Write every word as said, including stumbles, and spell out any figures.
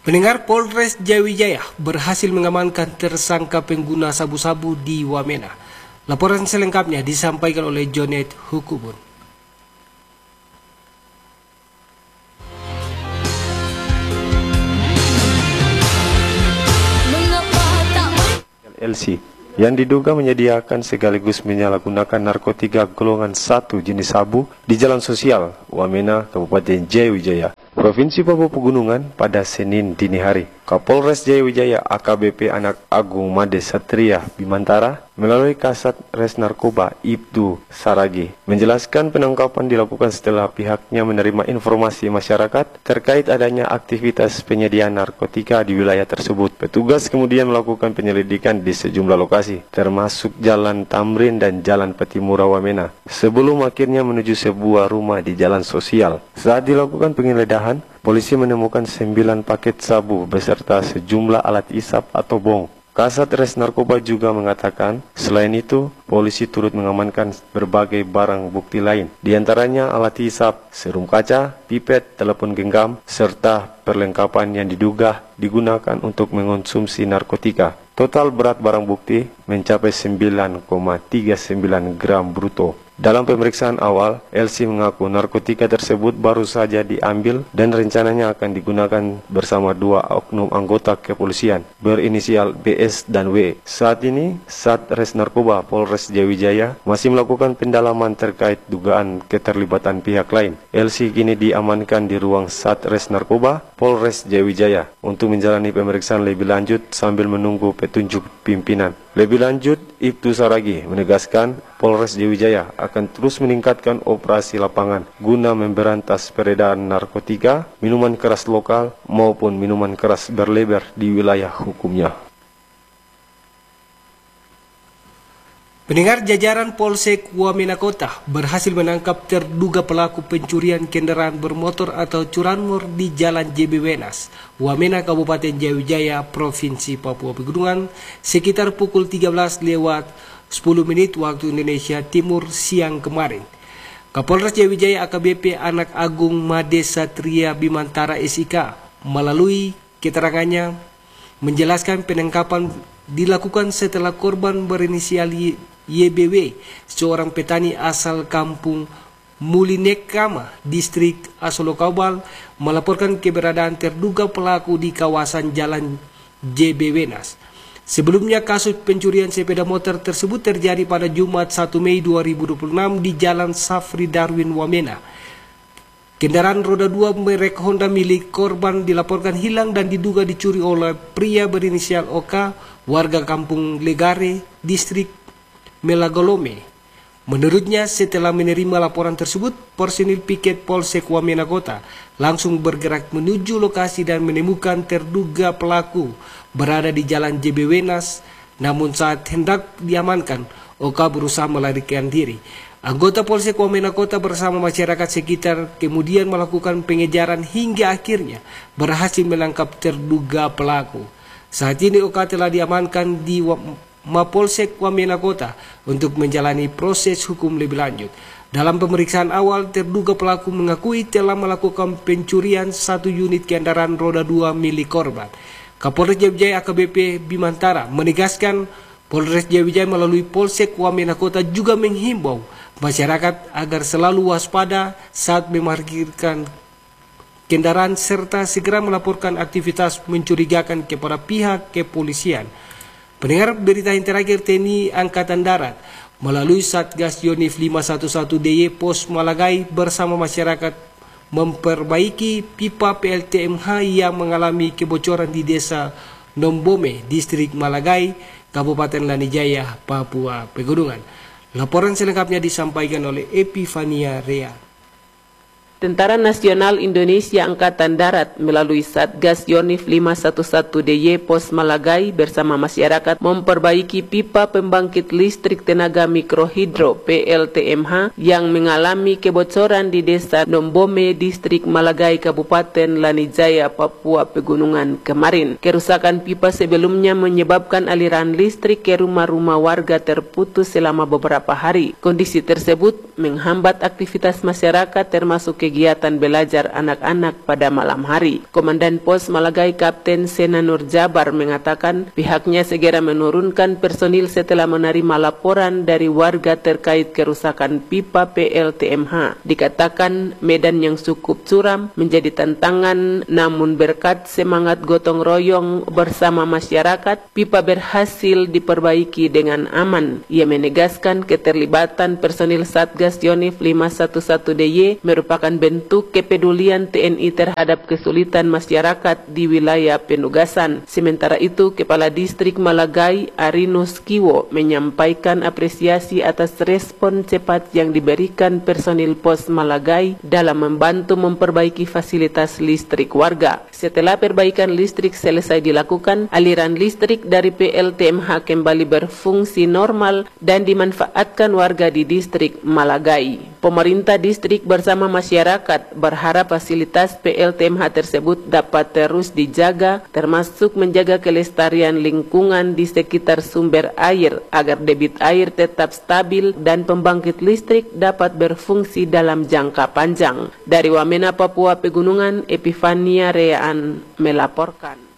Pendengar, Polres Jayawijaya berhasil mengamankan tersangka pengguna sabu-sabu di Wamena. Laporan selengkapnya disampaikan oleh Jonet Hukubun. L C yang diduga menyediakan sekaligus menyalahgunakan narkotika golongan satu jenis sabu di Jalan Sosial, Wamena, Kabupaten Jayawijaya, Provinsi Papua Pegunungan pada Senin dini hari. Kapolres Jayawijaya A K B P Anak Agung Made Satria Bimantara melalui Kasat Res Narkoba Ibtu Saragi menjelaskan penangkapan dilakukan setelah pihaknya menerima informasi masyarakat terkait adanya aktivitas penyediaan narkotika di wilayah tersebut. Petugas kemudian melakukan penyelidikan di sejumlah lokasi, termasuk Jalan Tamrin dan Jalan Petimura Wamena, sebelum akhirnya menuju sebuah rumah di Jalan Sosial. Saat dilakukan penggeledahan, polisi menemukan sembilan paket sabu beserta sejumlah alat isap atau bong. Kasat Res Narkoba juga mengatakan, selain itu, polisi turut mengamankan berbagai barang bukti lain, diantaranya alat hisap, serum kaca, pipet, telepon genggam, serta perlengkapan yang diduga digunakan untuk mengonsumsi narkotika. Total berat barang bukti mencapai sembilan koma tiga sembilan gram bruto. Dalam pemeriksaan awal, L C mengaku narkotika tersebut baru saja diambil dan rencananya akan digunakan bersama dua oknum anggota kepolisian berinisial B S dan W. Saat ini, Satres Narkoba Polres Jayawijaya masih melakukan pendalaman terkait dugaan keterlibatan pihak lain. L C kini diamankan di ruang Satres Narkoba Polres Jayawijaya untuk menjalani pemeriksaan lebih lanjut sambil menunggu petunjuk pimpinan. Lebih lanjut, Ibtu Saragi menegaskan Polres Jayawijaya akan terus meningkatkan operasi lapangan guna memberantas peredaran narkotika, minuman keras lokal maupun minuman keras berlebar di wilayah hukumnya. Pendengar, jajaran Polsek Wamena Kota berhasil menangkap terduga pelaku pencurian kendaraan bermotor atau curanmor di Jalan J B Wenas, Wamena, Kabupaten Jayawijaya, Provinsi Papua Pegunungan, sekitar pukul tiga belas lewat sepuluh menit waktu Indonesia Timur siang kemarin. Kapolres Jayawijaya A K B P Anak Agung Made Satria Bimantara S I K melalui keterangannya menjelaskan penangkapan dilakukan setelah korban berinisial Y B W, seorang petani asal kampung Mulinekama, distrik Asolokabal, melaporkan keberadaan terduga pelaku di kawasan Jalan J B Wenas. Sebelumnya, kasus pencurian sepeda motor tersebut terjadi pada Jumat satu Mei dua ribu dua puluh enam di Jalan Safri Darwin Wamena. Kendaraan roda dua merek Honda milik korban dilaporkan hilang dan diduga dicuri oleh pria berinisial O K, warga kampung Legare, distrik Melagolome. Menurutnya, setelah menerima laporan tersebut, personil piket Polsek Wamena Kota langsung bergerak menuju lokasi dan menemukan terduga pelaku berada di Jalan J B Wenas. Namun saat hendak diamankan, O K berusaha melarikan diri. Anggota Polsek Wamena Kota bersama masyarakat sekitar kemudian melakukan pengejaran hingga akhirnya berhasil menangkap terduga pelaku. Saat ini O K telah diamankan di Mapolsek Wamena Kota untuk menjalani proses hukum lebih lanjut. Dalam pemeriksaan awal, terduga pelaku mengakui telah melakukan pencurian satu unit kendaraan roda dua milik korban. Kapolres Jayawijaya A K B P Bimantara menegaskan Polres Jayawijaya melalui Polsek Wamena Kota juga menghimbau masyarakat agar selalu waspada saat memarkirkan kendaraan serta segera melaporkan aktivitas mencurigakan kepada pihak kepolisian. Pendengar, berita yang terakhir, T N I Angkatan Darat melalui Satgas Yonif lima satu satu D Y Pos Malagai bersama masyarakat memperbaiki pipa P L T M H yang mengalami kebocoran di Desa Nombome, Distrik Malagai, Kabupaten Lanijaya, Papua Pegunungan. Laporan selengkapnya disampaikan oleh Epifania Rea. Tentara Nasional Indonesia Angkatan Darat melalui Satgas Yonif lima satu satu D Y Pos Malagai bersama masyarakat memperbaiki pipa pembangkit listrik tenaga mikrohidro P L T M H yang mengalami kebocoran di Desa Nombome, Distrik Malagai, Kabupaten Lanijaya, Papua Pegunungan kemarin. Kerusakan pipa sebelumnya menyebabkan aliran listrik ke rumah-rumah warga terputus selama beberapa hari. Kondisi tersebut menghambat aktivitas masyarakat termasuk kegiatan belajar anak-anak pada malam hari. Komandan Pos Malagai Kapten Sena Nur Jabar mengatakan pihaknya segera menurunkan personil setelah menerima laporan dari warga terkait kerusakan pipa P L T M H. Dikatakan medan yang cukup curam menjadi tantangan, namun berkat semangat gotong royong bersama masyarakat, pipa berhasil diperbaiki dengan aman. Ia menegaskan keterlibatan personil Satgas Yonif lima satu satu D Y merupakan bentuk kepedulian T N I terhadap kesulitan masyarakat di wilayah penugasan. Sementara itu, Kepala Distrik Malagai Arinus Kiwo menyampaikan apresiasi atas respon cepat yang diberikan personil Pos Malagai dalam membantu memperbaiki fasilitas listrik warga. Setelah perbaikan listrik selesai dilakukan, aliran listrik dari P L T M H kembali berfungsi normal dan dimanfaatkan warga di distrik Malagai. Pemerintah distrik bersama masyarakat berharap fasilitas P L T M H tersebut dapat terus dijaga, termasuk menjaga kelestarian lingkungan di sekitar sumber air agar debit air tetap stabil dan pembangkit listrik dapat berfungsi dalam jangka panjang. Dari Wamena, Papua Pegunungan, Epifania Reaan melaporkan.